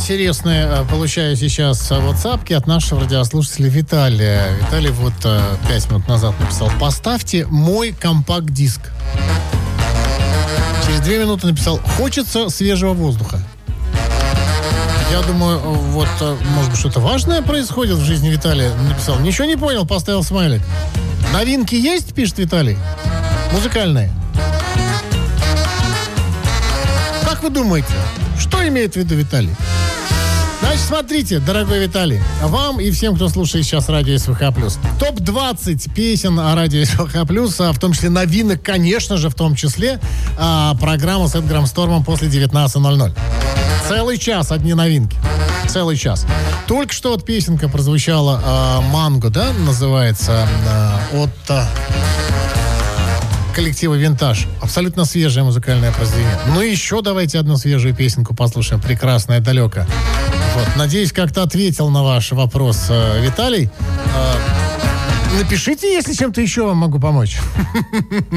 интересные получаю сейчас ватсапки от нашего радиослушателя Виталия. Виталий 5 минут назад написал: поставьте мой компакт-диск. Через 2 минуты написал: хочется свежего воздуха. Я думаю, может быть, что-то важное происходит в жизни Виталия. Написал: ничего не понял, поставил смайлик. Новинки есть, пишет Виталий? Музыкальные. Как вы думаете, что имеет в виду Виталий? Значит, смотрите, дорогой Виталий, вам и всем, кто слушает сейчас радио СВХ+. Топ-20 песен о радио СВХ+, в том числе новинок, конечно же, в том числе программа с Эдгаром Стормом после 19:00. Целый час одни новинки. Целый час. Только что песенка прозвучала «Манго», да, называется, от коллектива «Винтаж». Абсолютно свежее музыкальное произведение. Ну и еще давайте одну свежую песенку послушаем. «Прекрасное далеко». Надеюсь, как-то ответил на ваш вопрос Виталий. Напишите, если чем-то еще вам могу помочь.